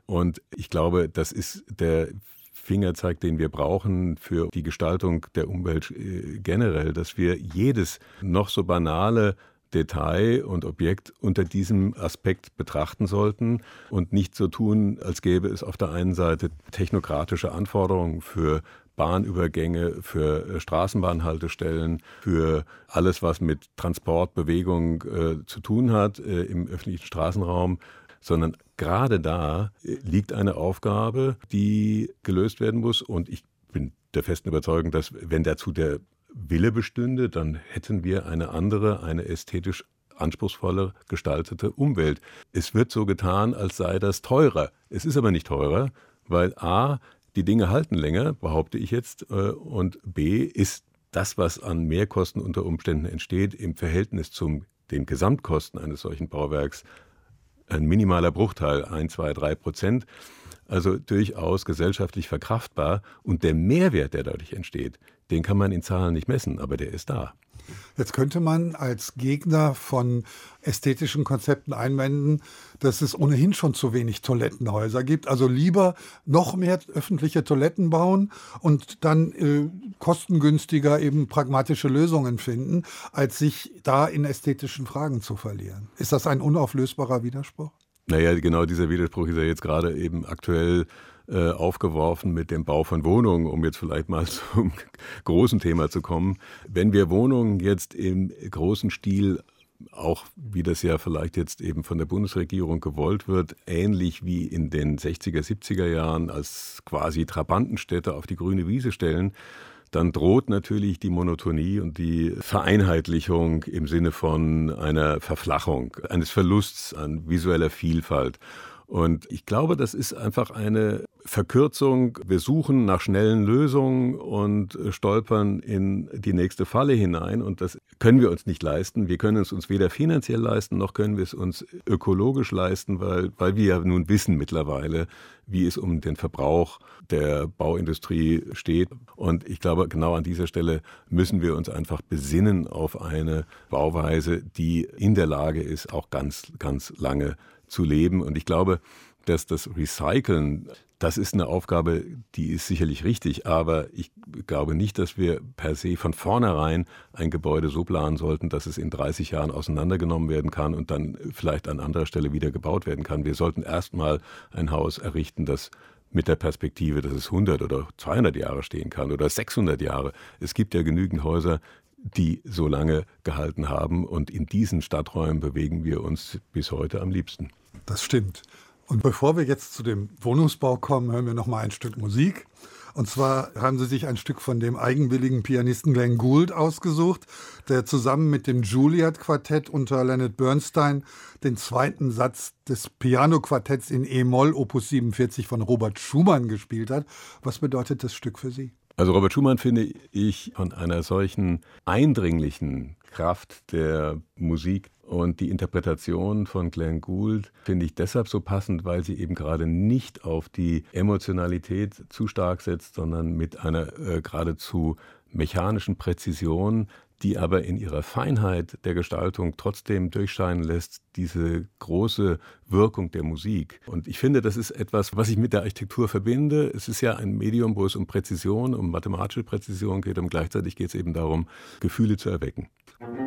Und ich glaube, das ist der Fingerzeig, den wir brauchen für die Gestaltung der Umwelt generell, dass wir jedes noch so banale Detail und Objekt unter diesem Aspekt betrachten sollten und nicht so tun, als gäbe es auf der einen Seite technokratische Anforderungen für Bahnübergänge, für Straßenbahnhaltestellen, für alles, was mit Transport, Bewegung zu tun hat im öffentlichen Straßenraum, sondern gerade da liegt eine Aufgabe, die gelöst werden muss. Und ich bin der festen Überzeugung, dass wenn dazu der Wille bestünde, dann hätten wir eine andere, eine ästhetisch anspruchsvoller gestaltete Umwelt. Es wird so getan, als sei das teurer. Es ist aber nicht teurer, weil a, die Dinge halten länger, behaupte ich jetzt, und b, ist das, was an Mehrkosten unter Umständen entsteht, im Verhältnis zu den Gesamtkosten eines solchen Bauwerks ein minimaler Bruchteil, 1, 2, 3%. Also durchaus gesellschaftlich verkraftbar. Und der Mehrwert, der dadurch entsteht, den kann man in Zahlen nicht messen, aber der ist da. Jetzt könnte man als Gegner von ästhetischen Konzepten einwenden, dass es ohnehin schon zu wenig Toilettenhäuser gibt. Also lieber noch mehr öffentliche Toiletten bauen und dann kostengünstiger eben pragmatische Lösungen finden, als sich da in ästhetischen Fragen zu verlieren. Ist das ein unauflösbarer Widerspruch? Naja, genau dieser Widerspruch ist ja jetzt gerade eben aktuell aufgeworfen mit dem Bau von Wohnungen, um jetzt vielleicht mal zum großen Thema zu kommen. Wenn wir Wohnungen jetzt im großen Stil, auch wie das ja vielleicht jetzt eben von der Bundesregierung gewollt wird, ähnlich wie in den 60er, 70er Jahren als quasi Trabantenstädte auf die grüne Wiese stellen, dann droht natürlich die Monotonie und die Vereinheitlichung im Sinne von einer Verflachung, eines Verlusts an visueller Vielfalt. Und ich glaube, das ist einfach eine Verkürzung. Wir suchen nach schnellen Lösungen und stolpern in die nächste Falle hinein. Und das können wir uns nicht leisten. Wir können es uns weder finanziell leisten, noch können wir es uns ökologisch leisten, weil wir ja nun wissen mittlerweile, wie es um den Verbrauch der Bauindustrie steht. Und ich glaube, genau an dieser Stelle müssen wir uns einfach besinnen auf eine Bauweise, die in der Lage ist, auch ganz, ganz lange zu leben. Und ich glaube, dass das Recyceln, das ist eine Aufgabe, die ist sicherlich richtig, aber ich glaube nicht, dass wir per se von vornherein ein Gebäude so planen sollten, dass es in 30 Jahren auseinandergenommen werden kann und dann vielleicht an anderer Stelle wieder gebaut werden kann. Wir sollten erstmal ein Haus errichten, das mit der Perspektive, dass es 100 oder 200 Jahre stehen kann oder 600 Jahre. Es gibt ja genügend Häuser, die so lange gehalten haben. Und in diesen Stadträumen bewegen wir uns bis heute am liebsten. Das stimmt. Und bevor wir jetzt zu dem Wohnungsbau kommen, hören wir noch mal ein Stück Musik. Und zwar haben Sie sich ein Stück von dem eigenwilligen Pianisten Glenn Gould ausgesucht, der zusammen mit dem Juilliard-Quartett unter Leonard Bernstein den zweiten Satz des Piano-Quartetts in E-Moll, Opus 47 von Robert Schumann gespielt hat. Was bedeutet das Stück für Sie? Also Robert Schumann finde ich von einer solchen eindringlichen Kraft der Musik und die Interpretation von Glenn Gould finde ich deshalb so passend, weil sie eben gerade nicht auf die Emotionalität zu stark setzt, sondern mit einer geradezu mechanischen Präzision, die aber in ihrer Feinheit der Gestaltung trotzdem durchscheinen lässt, diese große Wirkung der Musik. Und ich finde, das ist etwas, was ich mit der Architektur verbinde. Es ist ja ein Medium, wo es um Präzision, um mathematische Präzision geht und gleichzeitig geht es eben darum, Gefühle zu erwecken.